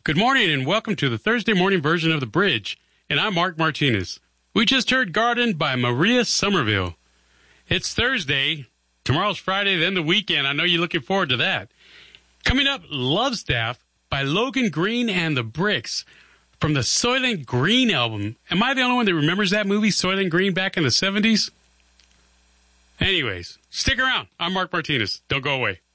Good morning and welcome to the Thursday morning version of The Bridge, and I'm Mark Martinez. We just heard Garden by Maria Somerville. It's Thursday, tomorrow's Friday, then the weekend. I know you're looking forward to that. Coming up, Love Staff by Logan Green and the Bricks from the Soylent Green album. Am I the only one that remembers that movie, Soylent Green, back in the 70s? Anyways, stick around. I'm Mark Martinez. Don't go away.